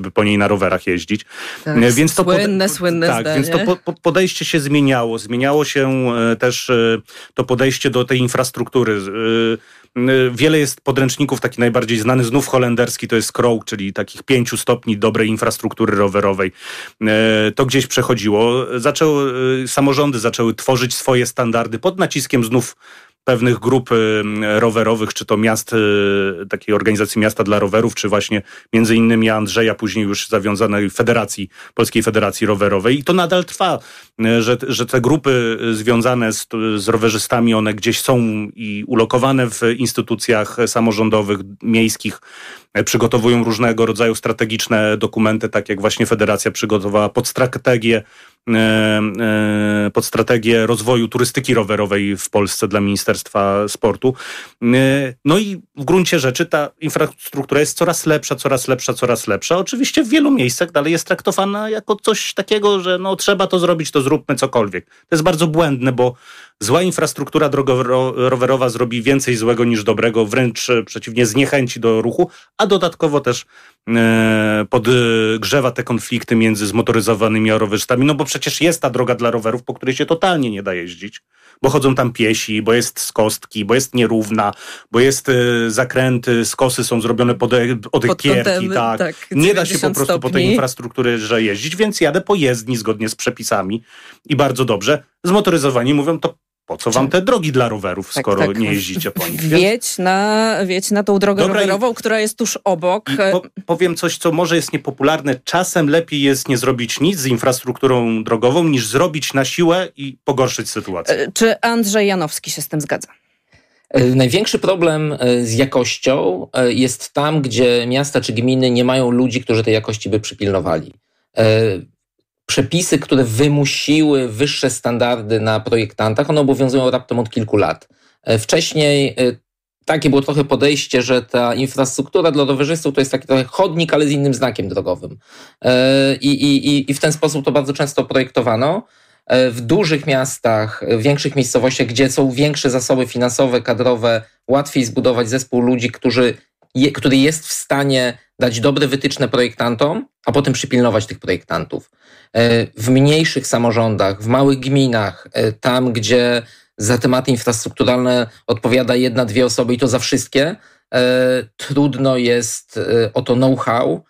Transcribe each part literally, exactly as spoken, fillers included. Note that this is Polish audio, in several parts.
by po niej na rowerach jeździć. Tak, więc to słynne, pode- słynne tak, zdanie. Więc to po- po- podejście się zmieniało. Zmieniało się też to podejście do tej infrastruktury. Wiele jest podręczników, taki najbardziej znany, znów holenderski, to jest Krook, czyli takich pięciu stopni dobrej infrastruktury rowerowej. To gdzieś przechodziło. Zaczęły, samorządy zaczęły tworzyć swoje standardy pod naciskiem znów pewnych grup rowerowych, czy to miast, takiej organizacji Miasta dla Rowerów, czy właśnie między innymi Andrzeja, później już zawiązanej Federacji, Polskiej Federacji Rowerowej. I to nadal trwa, że, że te grupy związane z, z rowerzystami, one gdzieś są i ulokowane w instytucjach samorządowych, miejskich, przygotowują różnego rodzaju strategiczne dokumenty, tak jak właśnie Federacja przygotowała pod strategię pod strategię rozwoju turystyki rowerowej w Polsce dla Ministerstwa Sportu. No i w gruncie rzeczy ta infrastruktura jest coraz lepsza, coraz lepsza, coraz lepsza. Oczywiście w wielu miejscach dalej jest traktowana jako coś takiego, że no trzeba to zrobić, to zróbmy cokolwiek. To jest bardzo błędne, bo zła infrastruktura drogowo-rowerowa zrobi więcej złego niż dobrego, wręcz przeciwnie, zniechęci do ruchu, a dodatkowo też e, podgrzewa te konflikty między zmotoryzowanymi a rowerzystami, no bo przecież jest ta droga dla rowerów, po której się totalnie nie da jeździć, bo chodzą tam piesi, bo jest z kostki, bo jest nierówna, bo jest e, zakręty, skosy są zrobione pod, od ekierki, tak. tak. Nie da się po prostu stopni. Po tej infrastrukturze jeździć, więc jadę po jezdni zgodnie z przepisami i bardzo dobrze. Zmotoryzowani mówią, to po co wam te drogi dla rowerów, skoro tak, tak. nie jeździcie po nich? Wiedź na, wiedź na tą drogę Dobra, rowerową, która jest tuż obok. Po, powiem coś, co może jest niepopularne. Czasem lepiej jest nie zrobić nic z infrastrukturą drogową, niż zrobić na siłę i pogorszyć sytuację. Czy Andrzej Janowski się z tym zgadza? Największy problem z jakością jest tam, gdzie miasta czy gminy nie mają ludzi, którzy tej jakości by przypilnowali. Przepisy, które wymusiły wyższe standardy na projektantach, one obowiązują raptem od kilku lat. Wcześniej takie było trochę podejście, że ta infrastruktura dla rowerzystów to jest taki trochę chodnik, ale z innym znakiem drogowym. I, i, i w ten sposób to bardzo często projektowano. W dużych miastach, w większych miejscowościach, gdzie są większe zasoby finansowe, kadrowe, łatwiej zbudować zespół ludzi, którzy, je, który jest w stanie dać dobre wytyczne projektantom, a potem przypilnować tych projektantów. W mniejszych samorządach, w małych gminach, tam gdzie za tematy infrastrukturalne odpowiada jedna, dwie osoby i to za wszystkie, trudno jest o to know-how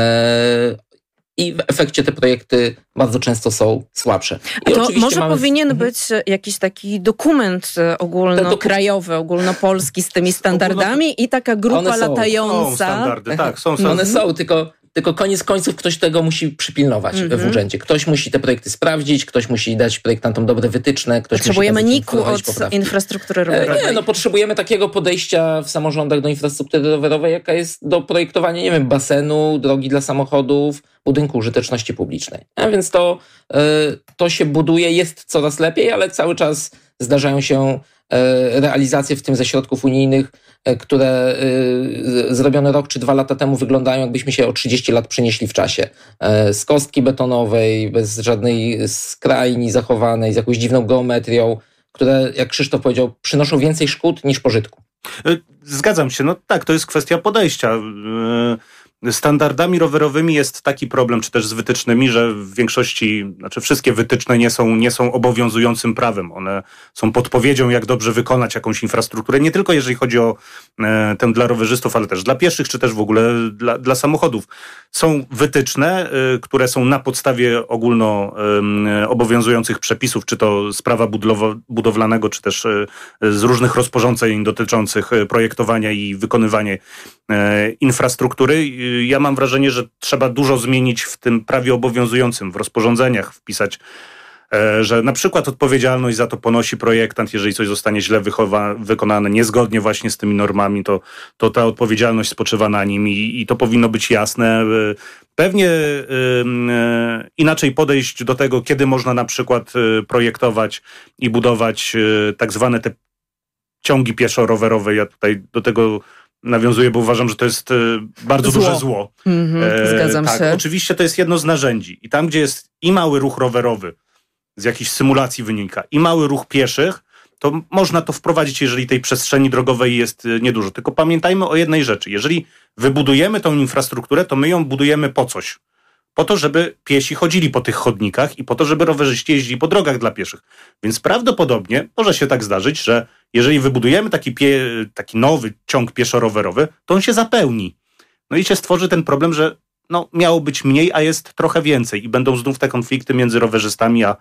i w efekcie te projekty bardzo często są słabsze. I to może mamy... powinien być jakiś taki dokument ogólnokrajowy, ogólnopolski z tymi standardami i taka grupa latająca. Są standardy, tak, są standardy. One są, tylko, tylko koniec końców ktoś tego musi przypilnować mm-hmm. w urzędzie. Ktoś musi te projekty sprawdzić, ktoś musi dać projektantom dobre wytyczne. Ktoś Potrzebujemy musi niku od poprawki. Infrastruktury rowerowej. Nie, no potrzebujemy takiego podejścia w samorządach do infrastruktury rowerowej, jaka jest do projektowania, nie wiem, basenu, drogi dla samochodów, budynku użyteczności publicznej. A więc to, to się buduje, jest coraz lepiej, ale cały czas zdarzają się realizacje, w tym ze środków unijnych, które zrobione rok czy dwa lata temu wyglądają, jakbyśmy się o trzydzieści lat przenieśli w czasie. Z kostki betonowej, bez żadnej skrajni zachowanej, z jakąś dziwną geometrią, które, jak Krzysztof powiedział, przynoszą więcej szkód niż pożytku. Zgadzam się, no tak, to jest kwestia podejścia. Standardami rowerowymi jest taki problem, czy też z wytycznymi, że w większości, znaczy wszystkie wytyczne nie są, nie są obowiązującym prawem. One są podpowiedzią, jak dobrze wykonać jakąś infrastrukturę, nie tylko jeżeli chodzi o e, tę dla rowerzystów, ale też dla pieszych, czy też w ogóle dla, dla samochodów. Są wytyczne, e, które są na podstawie ogólno e, obowiązujących przepisów, czy to z prawa budlowo, budowlanego, czy też e, z różnych rozporządzeń dotyczących projektowania i wykonywania e, infrastruktury. Ja mam wrażenie, że trzeba dużo zmienić w tym prawie obowiązującym, w rozporządzeniach wpisać, że na przykład odpowiedzialność za to ponosi projektant, jeżeli coś zostanie źle wychowa- wykonane, niezgodnie właśnie z tymi normami, to, to ta odpowiedzialność spoczywa na nim i, i to powinno być jasne. Pewnie y, y, inaczej podejść do tego, kiedy można na przykład y, projektować i budować y, tak zwane te ciągi pieszo-rowerowe. Ja tutaj do tego nawiązuję, bo uważam, że to jest bardzo zło. duże zło. Mm-hmm, e, zgadzam tak, się. Oczywiście to jest jedno z narzędzi. I tam, gdzie jest i mały ruch rowerowy, z jakichś symulacji wynika, i mały ruch pieszych, to można to wprowadzić, jeżeli tej przestrzeni drogowej jest niedużo. Tylko pamiętajmy o jednej rzeczy. Jeżeli wybudujemy tą infrastrukturę, to my ją budujemy po coś. Po to, żeby piesi chodzili po tych chodnikach i po to, żeby rowerzyści jeździli po drogach dla pieszych. Więc prawdopodobnie może się tak zdarzyć, że jeżeli wybudujemy taki, pie, taki nowy ciąg pieszo-rowerowy, to on się zapełni. No i się stworzy ten problem, że no, miało być mniej, a jest trochę więcej i będą znów te konflikty między rowerzystami a,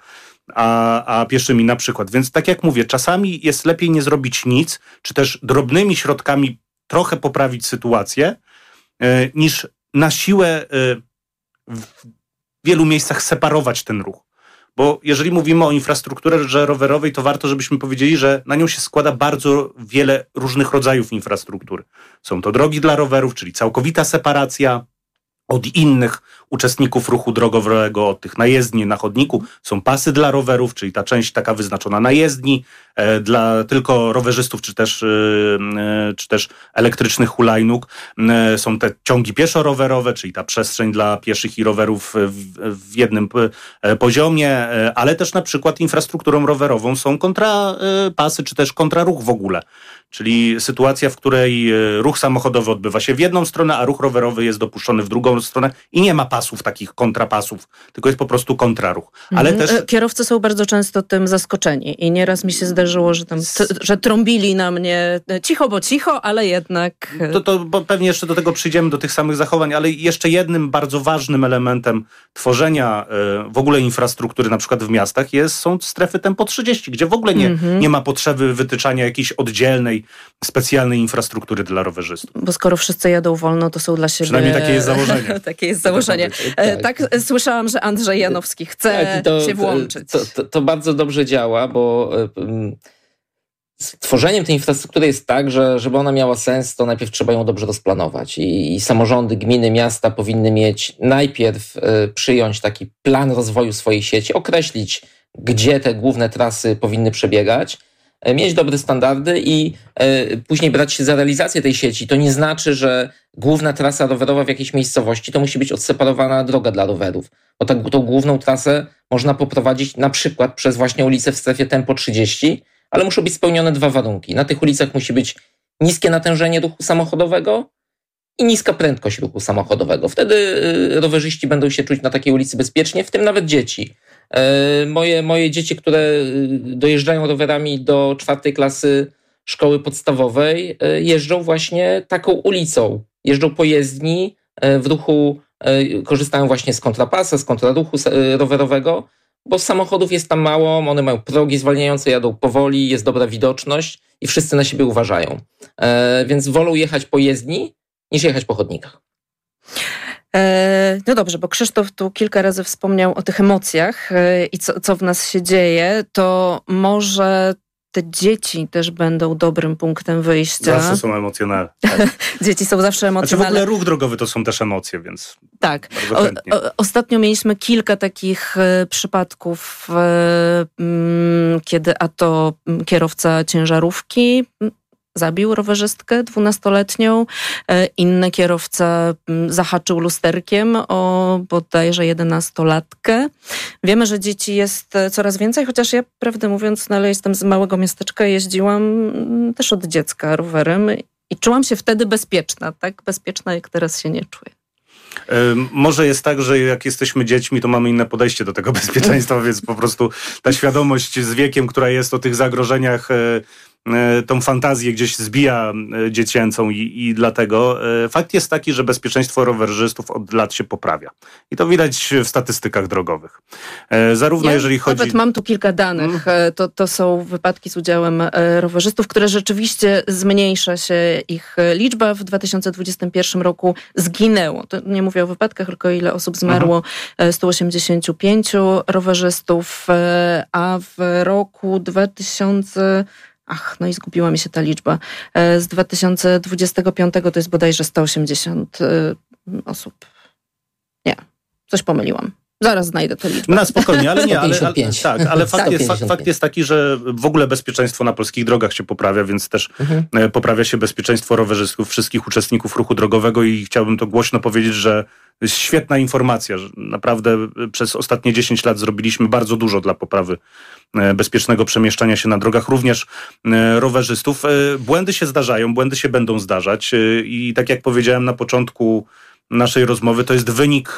a, a pieszymi na przykład. Więc tak jak mówię, czasami jest lepiej nie zrobić nic, czy też drobnymi środkami trochę poprawić sytuację, yy, niż na siłę yy, w wielu miejscach separować ten ruch. Bo jeżeli mówimy o infrastrukturze rowerowej, to warto, żebyśmy powiedzieli, że na nią się składa bardzo wiele różnych rodzajów infrastruktury. Są to drogi dla rowerów, czyli całkowita separacja od innych uczestników ruchu drogowego, od tych na jezdni, na chodniku. Są pasy dla rowerów, czyli ta część taka wyznaczona na jezdni, e, dla tylko rowerzystów, czy też, e, czy też elektrycznych hulajnóg. E, są te ciągi pieszo-rowerowe, czyli ta przestrzeń dla pieszych i rowerów w, w jednym e, poziomie, e, ale też na przykład infrastrukturą rowerową są kontrapasy, czy też kontraruch w ogóle. Czyli sytuacja, w której ruch samochodowy odbywa się w jedną stronę, a ruch rowerowy jest dopuszczony w drugą stronę i nie ma pasów, takich kontrapasów, tylko jest po prostu kontraruch. Ale mhm. też... Kierowcy są bardzo często tym zaskoczeni i nieraz mi się zdarzyło, że tam t- że trąbili na mnie cicho, bo cicho, ale jednak... To, to bo pewnie jeszcze do tego przyjdziemy, do tych samych zachowań, ale jeszcze jednym bardzo ważnym elementem tworzenia y, w ogóle infrastruktury, na przykład w miastach, jest, są strefy tempo trzydzieści, gdzie w ogóle nie, mhm. nie ma potrzeby wytyczania jakiejś oddzielnej, specjalnej infrastruktury dla rowerzystów. Bo skoro wszyscy jadą wolno, to są dla siebie... Przynajmniej takie jest założenie. takie jest założenie. Tak. tak słyszałam, że Andrzej Janowski chce tak, to, się włączyć. To, to, to bardzo dobrze działa, bo um, z tworzeniem tej infrastruktury jest tak, że żeby ona miała sens, to najpierw trzeba ją dobrze rozplanować. I, i samorządy, gminy, miasta powinny mieć najpierw y, przyjąć taki plan rozwoju swojej sieci, określić, gdzie te główne trasy powinny przebiegać, mieć dobre standardy i y, później brać się za realizację tej sieci. To nie znaczy, że główna trasa rowerowa w jakiejś miejscowości to musi być odseparowana droga dla rowerów. Bo tak, tą główną trasę można poprowadzić na przykład przez właśnie ulicę w strefie tempo trzydzieści, ale muszą być spełnione dwa warunki. Na tych ulicach musi być niskie natężenie ruchu samochodowego i niska prędkość ruchu samochodowego. Wtedy y, rowerzyści będą się czuć na takiej ulicy bezpiecznie, w tym nawet dzieci. Moje, moje dzieci, które dojeżdżają rowerami do czwartej klasy szkoły podstawowej, jeżdżą właśnie taką ulicą. Jeżdżą po jezdni, w ruchu korzystają właśnie z kontrapasa, z kontraruchu rowerowego, bo samochodów jest tam mało, one mają progi zwalniające, jadą powoli, jest dobra widoczność i wszyscy na siebie uważają. Więc wolą jechać po jezdni niż jechać po chodnikach. No dobrze, bo Krzysztof tu kilka razy wspomniał o tych emocjach i co, co w nas się dzieje, to może te dzieci też będą dobrym punktem wyjścia. Zawsze są emocjonalne. Tak. Dzieci są zawsze emocjonalne. Znaczy w ogóle ruch drogowy to są też emocje, więc tak. bardzo chętnie. O, o, ostatnio mieliśmy kilka takich y, przypadków, y, y, kiedy a to kierowca ciężarówki zabił rowerzystkę dwunastoletnią, inny kierowca zahaczył lusterkiem o bodajże jedenastolatkę. Wiemy, że dzieci jest coraz więcej, chociaż ja, prawdę mówiąc, no ale jestem z małego miasteczka, jeździłam też od dziecka rowerem i czułam się wtedy bezpieczna, tak bezpieczna, jak teraz się nie czuję. Może jest tak, że jak jesteśmy dziećmi, to mamy inne podejście do tego bezpieczeństwa, więc po prostu ta świadomość z wiekiem, która jest o tych zagrożeniach, tą fantazję gdzieś zbija dziecięcą i, i dlatego fakt jest taki, że bezpieczeństwo rowerzystów od lat się poprawia. I to widać w statystykach drogowych. Zarówno ja jeżeli chodzi... Nawet mam tu kilka danych. Hmm. To, to są wypadki z udziałem rowerzystów, które rzeczywiście zmniejsza się ich liczba. W dwa tysiące dwudziestym pierwszym roku zginęło. To nie mówię o wypadkach, tylko ile osób zmarło. Aha. sto osiemdziesięciu pięciu rowerzystów, a w roku dwa tysiące... Ach, no i zgubiła mi się ta liczba. Z dwa tysiące dwudziestego piątego to jest bodajże sto osiemdziesiąt osób. Nie, coś pomyliłam. Zaraz znajdę tę liczbę. No spokojnie, ale nie, ale, sto ale, pięćdziesiąt pięć. tak, ale fakt jest, fakt, fakt jest taki, że w ogóle bezpieczeństwo na polskich drogach się poprawia, więc też mhm. poprawia się bezpieczeństwo rowerzystów, wszystkich uczestników ruchu drogowego i chciałbym to głośno powiedzieć, że to jest świetna informacja, że naprawdę przez ostatnie dziesięć lat zrobiliśmy bardzo dużo dla poprawy bezpiecznego przemieszczania się na drogach, również rowerzystów. Błędy się zdarzają, błędy się będą zdarzać i tak jak powiedziałem na początku naszej rozmowy, to jest wynik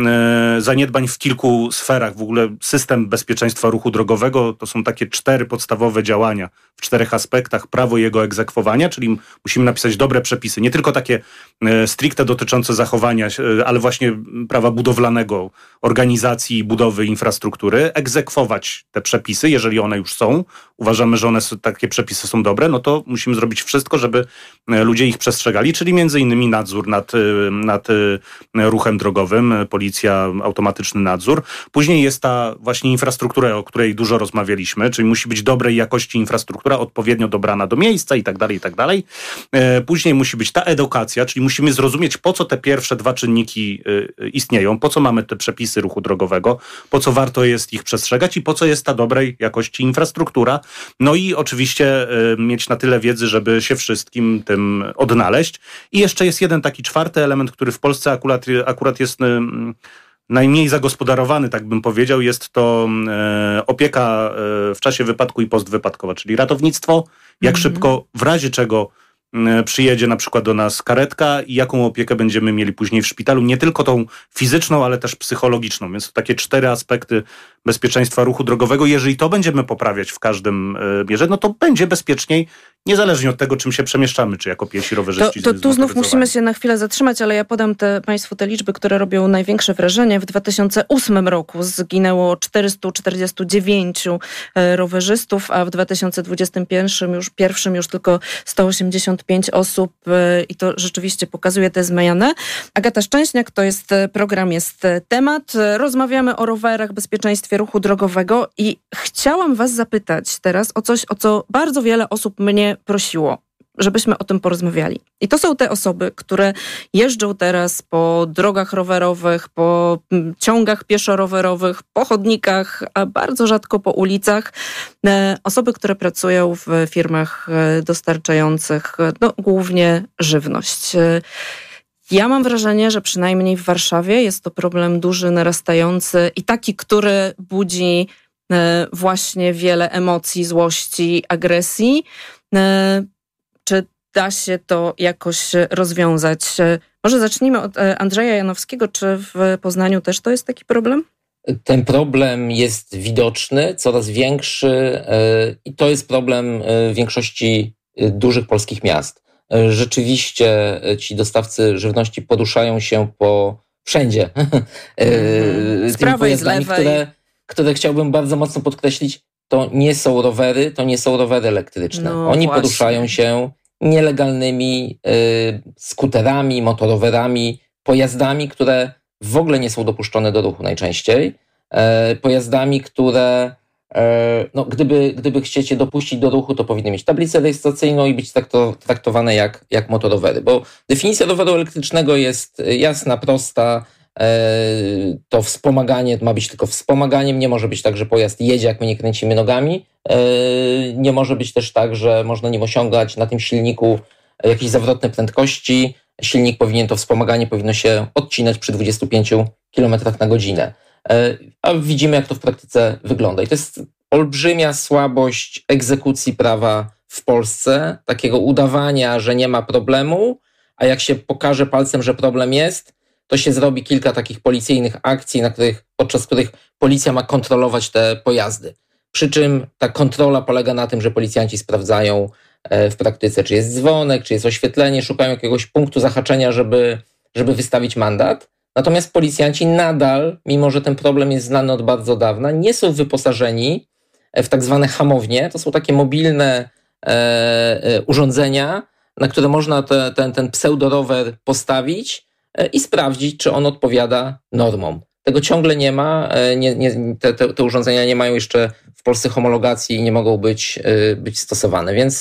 zaniedbań w kilku sferach. W ogóle system bezpieczeństwa ruchu drogowego to są takie cztery podstawowe działania w czterech aspektach. Prawo i jego egzekwowania, czyli musimy napisać dobre przepisy, nie tylko takie stricte dotyczące zachowania, ale właśnie prawa budowlanego, organizacji i budowy infrastruktury, egzekwować te przepisy, jeżeli one już są. Uważamy, że one takie przepisy są dobre, no to musimy zrobić wszystko, żeby ludzie ich przestrzegali, czyli między innymi nadzór nad, nad ruchem drogowym, policja, automatyczny nadzór. Później jest ta właśnie infrastruktura, o której dużo rozmawialiśmy, czyli musi być dobrej jakości infrastruktura, odpowiednio dobrana do miejsca i tak dalej, i tak dalej. Później musi być ta edukacja, czyli musimy zrozumieć, po co te pierwsze dwa czynniki istnieją, po co mamy te przepisy ruchu drogowego, po co warto jest ich przestrzegać i po co jest ta dobrej jakości infrastruktura. No i oczywiście mieć na tyle wiedzy, żeby się wszystkim tym odnaleźć. I jeszcze jest jeden taki czwarty element, który w Polsce akurat, akurat jest najmniej zagospodarowany, tak bym powiedział, jest to e, opieka e, w czasie wypadku i postwypadkowa, czyli ratownictwo, jak mm-hmm. szybko, w razie czego e, przyjedzie na przykład do nas karetka i jaką opiekę będziemy mieli później w szpitalu, nie tylko tą fizyczną, ale też psychologiczną, więc to takie cztery aspekty bezpieczeństwa ruchu drogowego. Jeżeli to będziemy poprawiać w każdym mierze, no to będzie bezpieczniej, niezależnie od tego, czym się przemieszczamy, czy jako piesi, rowerzyści. To, to tu znów musimy się na chwilę zatrzymać, ale ja podam te, Państwu te liczby, które robią największe wrażenie. W dwa tysiące ósmym roku zginęło czterysta czterdzieści dziewięć rowerzystów, a w dwa tysiące dwudziestym pierwszym już, pierwszym już tylko sto osiemdziesiąt pięć osób i to rzeczywiście pokazuje te zmiany. Agata Szczęśniak, to jest program, jest temat. Rozmawiamy o rowerach, bezpieczeństwie ruchu drogowego i chciałam Was zapytać teraz o coś, o co bardzo wiele osób mnie prosiło, żebyśmy o tym porozmawiali. I to są te osoby, które jeżdżą teraz po drogach rowerowych, po ciągach pieszo-rowerowych, po chodnikach, a bardzo rzadko po ulicach. Osoby, które pracują w firmach dostarczających no, głównie żywność. Ja mam wrażenie, że przynajmniej w Warszawie jest to problem duży, narastający i taki, który budzi właśnie wiele emocji, złości, agresji. Czy da się to jakoś rozwiązać? Może zacznijmy od Andrzeja Janowskiego. Czy w Poznaniu też to jest taki problem? Ten problem jest widoczny, coraz większy i to jest problem większości dużych polskich miast. Rzeczywiście ci dostawcy żywności poruszają się po wszędzie. Mm, z prawej, z lewej. Które, które chciałbym bardzo mocno podkreślić, to nie są rowery, to nie są rowery elektryczne. No, Oni właśnie. poruszają się nielegalnymi y, skuterami, motorowerami, pojazdami, które w ogóle nie są dopuszczone do ruchu najczęściej. Y, pojazdami, które y, no, gdyby, gdyby chciecie dopuścić do ruchu, to powinny mieć tablicę rejestracyjną i być trakto, traktowane jak, jak motorowery. Bo definicja roweru elektrycznego jest jasna, prosta. To wspomaganie ma być tylko wspomaganiem, nie może być tak, że pojazd jedzie, jak my nie kręcimy nogami. Nie może być też tak, że można nim osiągać na tym silniku jakieś zawrotne prędkości. Silnik powinien, to wspomaganie powinno się odcinać przy dwudziestu pięciu kilometrach na godzinę. A widzimy, jak to w praktyce wygląda. I to jest olbrzymia słabość egzekucji prawa w Polsce, takiego udawania, że nie ma problemu, a jak się pokaże palcem, że problem jest, to się zrobi kilka takich policyjnych akcji, na których, podczas których policja ma kontrolować te pojazdy. Przy czym ta kontrola polega na tym, że policjanci sprawdzają w praktyce, czy jest dzwonek, czy jest oświetlenie, szukają jakiegoś punktu zahaczenia, żeby, żeby wystawić mandat. Natomiast policjanci nadal, mimo że ten problem jest znany od bardzo dawna, nie są wyposażeni w tak zwane hamownie. To są takie mobilne e, e, urządzenia, na które można te, ten, ten pseudorower postawić i sprawdzić, czy on odpowiada normom. Tego ciągle nie ma, nie, nie, te, te, te urządzenia nie mają jeszcze w Polsce homologacji i nie mogą być, być stosowane, więc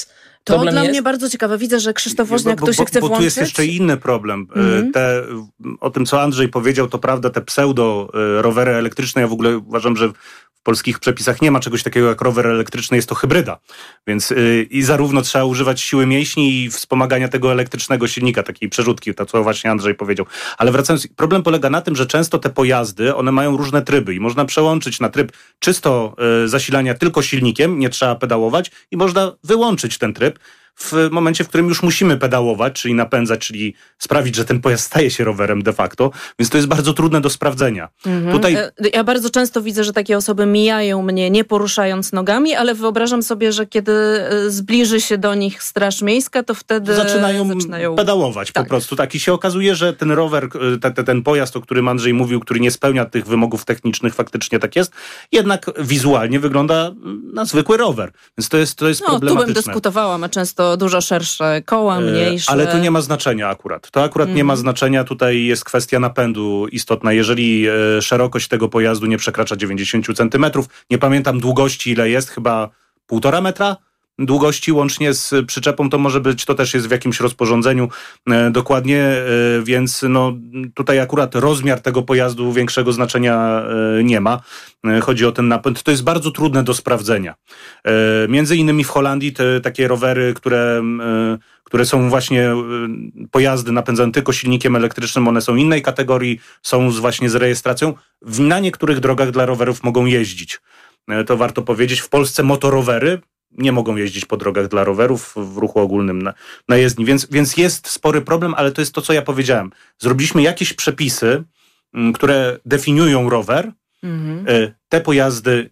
To Problem dla jest... mnie bardzo ciekawe. Widzę, że Krzysztof Woźniak bo, tu się chce bo, bo włączyć. Bo tu jest jeszcze inny problem. Mhm. Te, o tym, co Andrzej powiedział, to prawda, te pseudo rowery elektryczne, ja w ogóle uważam, że w polskich przepisach nie ma czegoś takiego jak rower elektryczny, jest to hybryda. Więc yy, i zarówno trzeba używać siły mięśni i wspomagania tego elektrycznego silnika, takiej przerzutki, to co właśnie Andrzej powiedział. Ale wracając, problem polega na tym, że często te pojazdy, one mają różne tryby i można przełączyć na tryb czysto yy, zasilania tylko silnikiem, nie trzeba pedałować i można wyłączyć ten tryb w momencie, w którym już musimy pedałować, czyli napędzać, czyli sprawić, że ten pojazd staje się rowerem de facto, więc to jest bardzo trudne do sprawdzenia. Mhm. Tutaj... Ja bardzo często widzę, że takie osoby mijają mnie nie poruszając nogami, ale wyobrażam sobie, że kiedy zbliży się do nich Straż Miejska, to wtedy zaczynają, zaczynają... pedałować tak. po prostu. Tak. I się okazuje, że ten rower, te, te, ten pojazd, o którym Andrzej mówił, który nie spełnia tych wymogów technicznych, faktycznie tak jest, jednak wizualnie wygląda na zwykły rower. Więc to jest, to jest no, problematyczne. Tu bym dyskutowała, ma często dużo szersze koła, mniejsze. Ale to nie ma znaczenia akurat. To akurat mm. nie ma znaczenia. Tutaj jest kwestia napędu istotna. Jeżeli e, szerokość tego pojazdu nie przekracza dziewięćdziesiąt centymetrów, nie pamiętam długości ile jest, chyba półtora metra długości łącznie z przyczepą, to może być, to też jest w jakimś rozporządzeniu e, dokładnie, e, więc no, tutaj akurat rozmiar tego pojazdu większego znaczenia e, nie ma. E, chodzi o ten napęd. To jest bardzo trudne do sprawdzenia. E, między innymi w Holandii te takie rowery, które, e, które są właśnie e, pojazdy napędzane tylko silnikiem elektrycznym, one są innej kategorii, są z, właśnie z rejestracją. Na niektórych drogach dla rowerów mogą jeździć. E, to warto powiedzieć. W Polsce motorowery nie mogą jeździć po drogach dla rowerów w ruchu ogólnym na, na jezdni. Więc, więc jest spory problem, ale to jest to, co ja powiedziałem. Zrobiliśmy jakieś przepisy, m, które definiują rower. Mhm. Y, te pojazdy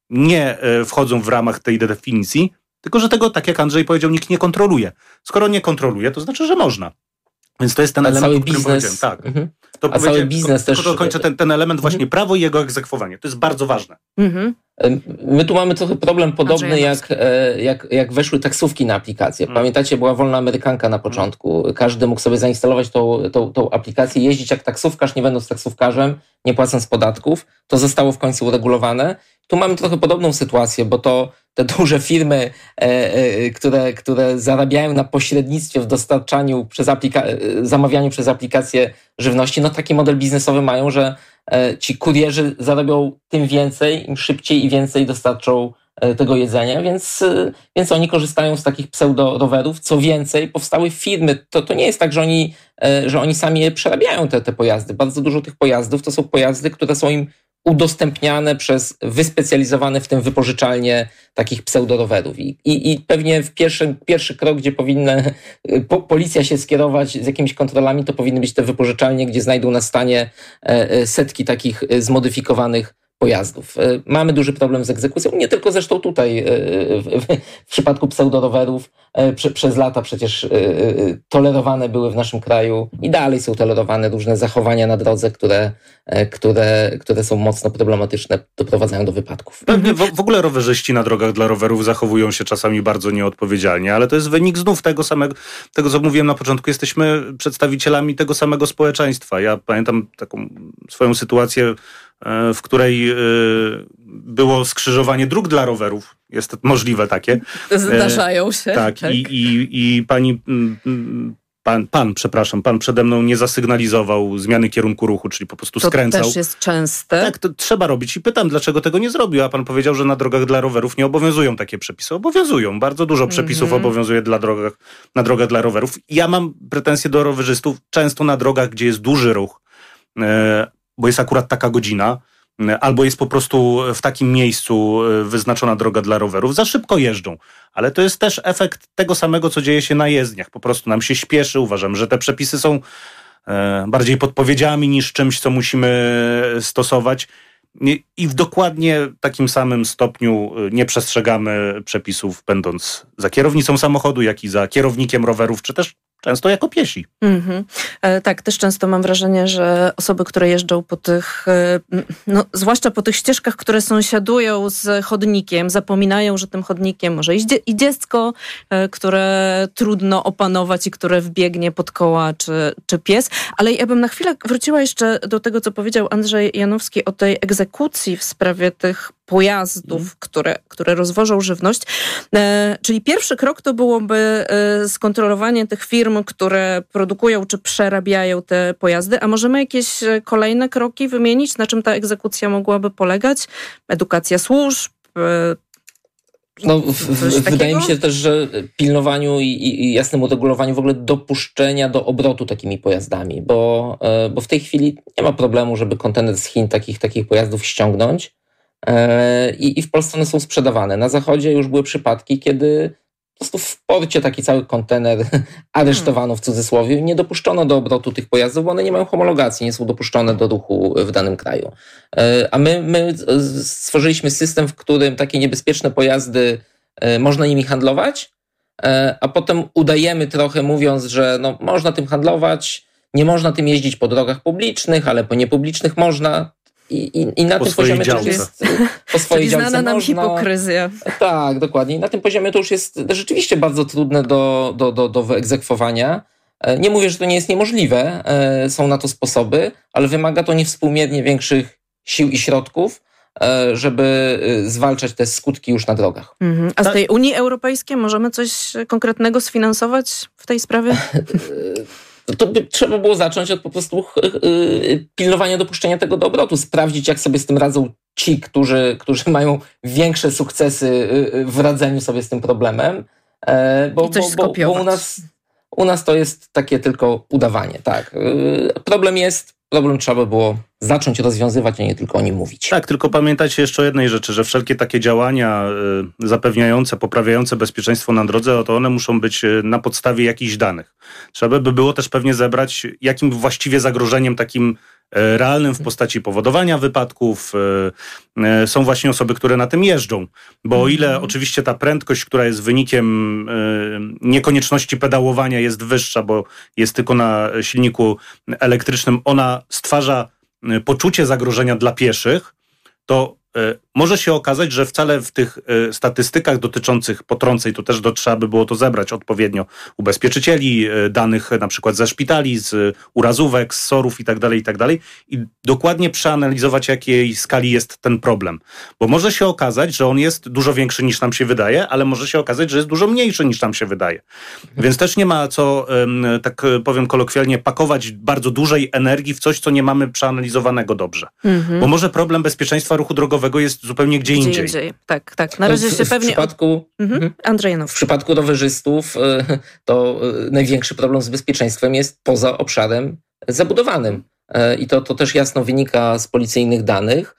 nie y, wchodzą w ramach tej definicji, tylko że tego, tak jak Andrzej powiedział, nikt nie kontroluje. Skoro nie kontroluje, to znaczy, że można. Więc to jest ten A element, cały o którym biznes, powiedziałem. Tak. mhm. To A cały biznes tylko, też... Tylko kończę ten, ten element właśnie mhm. prawo i jego egzekwowanie. To jest bardzo ważne. Mhm. My tu mamy trochę problem podobny, jak, jak, jak weszły taksówki na aplikację. Pamiętacie, była wolna amerykanka na początku. Każdy mógł sobie zainstalować tą, tą, tą aplikację, jeździć jak taksówkarz, nie będąc taksówkarzem, nie płacąc podatków. To zostało w końcu uregulowane. Tu mamy trochę podobną sytuację, bo to te duże firmy, e, e, które, które zarabiają na pośrednictwie w dostarczaniu przez aplika- zamawianiu przez aplikację żywności, no taki model biznesowy mają, że e, ci kurierzy zarabią tym więcej, im szybciej i więcej dostarczą e, tego jedzenia, więc, e, więc oni korzystają z takich pseudo-rowerów. Co więcej, powstały firmy, to, to nie jest tak, że oni, e, że oni sami przerabiają te, te pojazdy. Bardzo dużo tych pojazdów to są pojazdy, które są im udostępniane przez wyspecjalizowane w tym wypożyczalnie takich pseudorowerów. I, i, i pewnie w pierwszy, pierwszy krok, gdzie powinna po, policja się skierować z jakimiś kontrolami, to powinny być te wypożyczalnie, gdzie znajdą na stanie e, setki takich zmodyfikowanych pojazdów. Mamy duży problem z egzekucją, nie tylko zresztą tutaj w, w przypadku pseudorowerów prze, przez lata przecież tolerowane były w naszym kraju i dalej są tolerowane różne zachowania na drodze, które, które, które są mocno problematyczne, doprowadzają do wypadków. Pewnie w, w ogóle rowerzyści na drogach dla rowerów zachowują się czasami bardzo nieodpowiedzialnie, ale to jest wynik znów tego samego, tego co mówiłem na początku, jesteśmy przedstawicielami tego samego społeczeństwa. Ja pamiętam taką swoją sytuację, w której było skrzyżowanie dróg dla rowerów. Jest możliwe takie. Zdarzają się. Tak, tak. I, i, i pani, pan, pan, przepraszam, pan przede mną nie zasygnalizował zmiany kierunku ruchu, czyli po prostu to skręcał. To też jest częste. Tak, to trzeba robić. I pytam, dlaczego tego nie zrobił, a pan powiedział, że na drogach dla rowerów nie obowiązują takie przepisy. Obowiązują. Bardzo dużo przepisów mm-hmm. obowiązuje dla drogach, na drogach dla rowerów. Ja mam pretensje do rowerzystów często na drogach, gdzie jest duży ruch, bo jest akurat taka godzina, albo jest po prostu w takim miejscu wyznaczona droga dla rowerów, za szybko jeżdżą. Ale to jest też efekt tego samego, co dzieje się na jezdniach. Po prostu nam się śpieszy, uważam, że te przepisy są bardziej podpowiedziami niż czymś, co musimy stosować. I w dokładnie takim samym stopniu nie przestrzegamy przepisów, będąc za kierownicą samochodu, jak i za kierownikiem rowerów, czy też często jako piesi. Mm-hmm. E, tak, też często mam wrażenie, że osoby, które jeżdżą po tych, e, no, zwłaszcza po tych ścieżkach, które sąsiadują z chodnikiem, zapominają, że tym chodnikiem może iść i dziecko, e, które trudno opanować i które wbiegnie pod koła, czy, czy pies. Ale ja bym na chwilę wróciła jeszcze do tego, co powiedział Andrzej Janowski o tej egzekucji w sprawie tych pojazdów, hmm. które, które rozwożą żywność. E, czyli pierwszy krok to byłoby e, skontrolowanie tych firm, które produkują czy przerabiają te pojazdy. A możemy jakieś kolejne kroki wymienić, na czym ta egzekucja mogłaby polegać? Edukacja służb, e, No, w, w, wydaje mi się też, że pilnowaniu i, i jasnemu regulowaniu w ogóle dopuszczenia do obrotu takimi pojazdami, bo, bo w tej chwili nie ma problemu, żeby kontener z Chin takich, takich pojazdów ściągnąć i, i w Polsce one są sprzedawane. Na Zachodzie już były przypadki, kiedy po prostu w porcie taki cały kontener aresztowano w cudzysłowie. Nie dopuszczono do obrotu tych pojazdów, bo one nie mają homologacji, nie są dopuszczone do ruchu w danym kraju. A my, my stworzyliśmy system, w którym takie niebezpieczne pojazdy można nimi handlować, a potem udajemy trochę, mówiąc, że no, można tym handlować, nie można tym jeździć po drogach publicznych, ale po niepublicznych można. I, i, i na po tym poziomie działce. to już jest po swojej Czyli działce znana nam można. hipokryzja. Tak, dokładnie. I na tym poziomie to już jest rzeczywiście bardzo trudne do, do, do, do wyegzekwowania. Nie mówię, że to nie jest niemożliwe, są na to sposoby, ale wymaga to niewspółmiernie większych sił i środków, żeby zwalczać te skutki już na drogach. Mhm. A z tej Unii Europejskiej możemy coś konkretnego sfinansować w tej sprawie? To by trzeba było zacząć od po prostu pilnowania dopuszczenia tego do obrotu, sprawdzić, jak sobie z tym radzą ci, którzy, którzy mają większe sukcesy w radzeniu sobie z tym problemem, bo, I coś bo, bo, bo u, nas, u nas to jest takie tylko udawanie. Tak. Problem jest, problem trzeba było zacząć rozwiązywać, a nie tylko o nim mówić. Tak, tylko pamiętajcie jeszcze o jednej rzeczy, że wszelkie takie działania y, zapewniające, poprawiające bezpieczeństwo na drodze, to one muszą być y, na podstawie jakichś danych. Trzeba by było też pewnie zebrać, jakim właściwie zagrożeniem takim y, realnym w postaci powodowania wypadków y, y, są właśnie osoby, które na tym jeżdżą. Bo o ile mm. oczywiście ta prędkość, która jest wynikiem y, niekonieczności pedałowania jest wyższa, bo jest tylko na silniku elektrycznym, ona stwarza poczucie zagrożenia dla pieszych, to y, może się okazać, że wcale w tych y, statystykach dotyczących potrąceń, to też do, trzeba by było to zebrać odpowiednio ubezpieczycieli, y, danych na przykład ze szpitali, z y, urazówek, z sorów i tak dalej, i tak dalej i dokładnie przeanalizować, jakiej skali jest ten problem. Bo może się okazać, że on jest dużo większy niż nam się wydaje, ale może się okazać, że jest dużo mniejszy niż nam się wydaje. Więc też nie ma co, y, tak powiem kolokwialnie, pakować bardzo dużej energii w coś, co nie mamy przeanalizowanego dobrze. Mhm. Bo może problem bezpieczeństwa ruchu drogowego jest zupełnie gdzie, gdzie indziej. indziej. Tak, tak. Na razie w, się w pewnie... Przypadku, mhm. Andrzej Janowski. W przypadku rowerzystów to największy problem z bezpieczeństwem jest poza obszarem zabudowanym. I to, to też jasno wynika z policyjnych danych.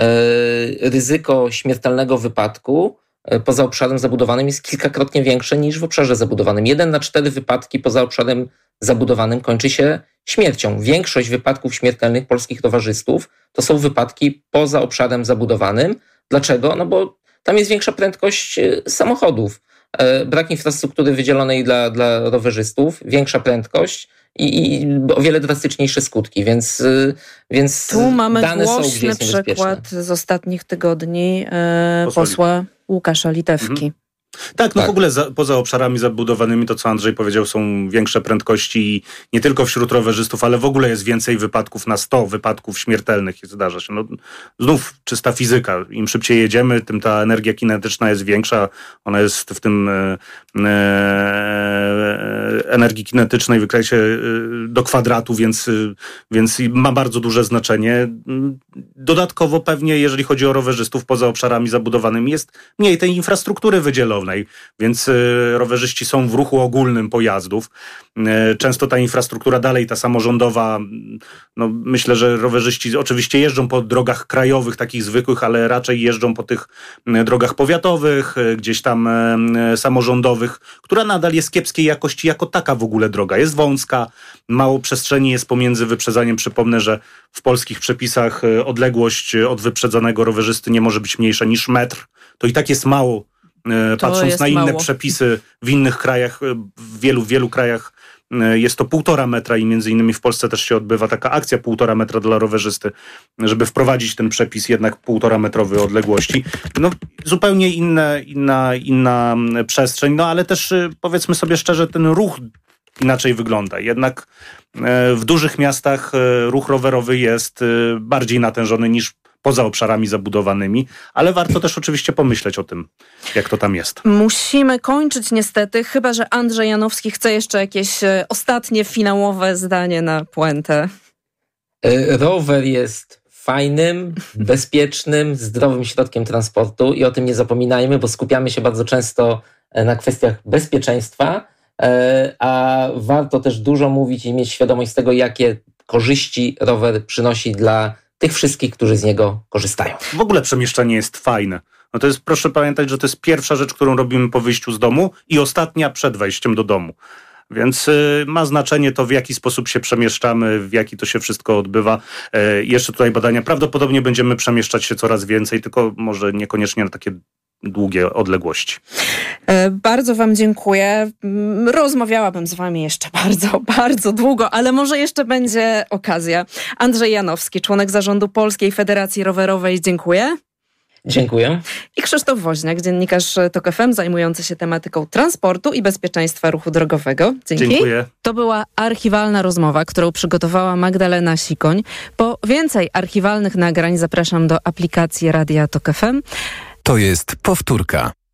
Ryzyko śmiertelnego wypadku poza obszarem zabudowanym jest kilkakrotnie większe niż w obszarze zabudowanym. Jeden na cztery wypadki poza obszarem zabudowanym kończy się śmiercią. Większość wypadków śmiertelnych polskich rowerzystów to są wypadki poza obszarem zabudowanym. Dlaczego? No bo tam jest większa prędkość samochodów. Brak infrastruktury wydzielonej dla, dla rowerzystów, większa prędkość i, i o wiele drastyczniejsze skutki, więc, więc tu mamy dane głośny są, gdzie jest przykład z ostatnich tygodni e, posła Łukasza Litewki. Mhm. Tak, no tak. W ogóle za, poza obszarami zabudowanymi to, co Andrzej powiedział, są większe prędkości nie tylko wśród rowerzystów, ale w ogóle jest więcej wypadków na sto wypadków śmiertelnych zdarza się. No, znów czysta fizyka. Im szybciej jedziemy, tym ta energia kinetyczna jest większa. Ona jest w tym e, e, energii kinetycznej wykresie e, do kwadratu, więc, e, więc ma bardzo duże znaczenie. Dodatkowo pewnie, jeżeli chodzi o rowerzystów poza obszarami zabudowanymi, jest mniej tej infrastruktury wydzielonej. Więc rowerzyści są w ruchu ogólnym pojazdów. Często ta infrastruktura dalej, ta samorządowa, no myślę, że rowerzyści oczywiście jeżdżą po drogach krajowych, takich zwykłych, ale raczej jeżdżą po tych drogach powiatowych, gdzieś tam samorządowych, która nadal jest kiepskiej jakości jako taka w ogóle droga. Jest wąska, mało przestrzeni jest pomiędzy wyprzedzaniem. Przypomnę, że w polskich przepisach odległość od wyprzedzanego rowerzysty nie może być mniejsza niż metr. To i tak jest mało. Patrząc na inne mało. przepisy w innych krajach, w wielu, wielu krajach jest to półtora metra i między innymi w Polsce też się odbywa taka akcja półtora metra dla rowerzysty, żeby wprowadzić ten przepis jednak półtora metrowej odległości. No zupełnie inne, inna, inna przestrzeń, no ale też powiedzmy sobie szczerze, ten ruch inaczej wygląda. Jednak w dużych miastach ruch rowerowy jest bardziej natężony niż poza obszarami zabudowanymi, ale warto też oczywiście pomyśleć o tym, jak to tam jest. Musimy kończyć niestety, chyba że Andrzej Janowski chce jeszcze jakieś ostatnie, finałowe zdanie na puentę. Rower jest fajnym, bezpiecznym, zdrowym środkiem transportu i o tym nie zapominajmy, bo skupiamy się bardzo często na kwestiach bezpieczeństwa, a warto też dużo mówić i mieć świadomość z tego, jakie korzyści rower przynosi dla tych wszystkich, którzy z niego korzystają. W ogóle przemieszczanie jest fajne. No to jest, proszę pamiętać, że to jest pierwsza rzecz, którą robimy po wyjściu z domu i ostatnia przed wejściem do domu. Więc y, ma znaczenie to, w jaki sposób się przemieszczamy, w jaki to się wszystko odbywa. Y, jeszcze tutaj badania. Prawdopodobnie będziemy przemieszczać się coraz więcej, tylko może niekoniecznie na takie długie odległości. Bardzo wam dziękuję. Rozmawiałabym z wami jeszcze bardzo, bardzo długo, ale może jeszcze będzie okazja. Andrzej Janowski, członek zarządu Polskiej Federacji Rowerowej. Dziękuję. Dziękuję. I Krzysztof Woźniak, dziennikarz TOK F M zajmujący się tematyką transportu i bezpieczeństwa ruchu drogowego. Dzięki. Dziękuję. To była archiwalna rozmowa, którą przygotowała Magdalena Sikoń. Po więcej archiwalnych nagrań zapraszam do aplikacji Radia TOK F M. To jest powtórka.